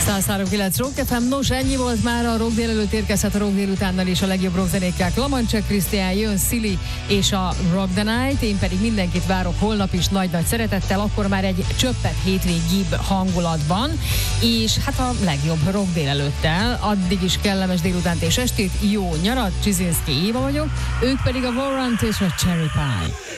103.9 Rock FM. Nos, ennyi volt már a Rock délelőtt, érkezhet a Rock délutánnal és a legjobb rockzenékkel. Lamancsek Krisztián, jön Szili és a Rock the Night. Én pedig mindenkit várok holnap is nagy-nagy szeretettel, akkor már egy csöppet hétvégibb hangulatban, és hát a legjobb Rock délelőttel. Addig is kellemes délutánt és estét, jó nyarat, Csizinszki Éva vagyok, ők pedig a Warrant és a Cherry Pie.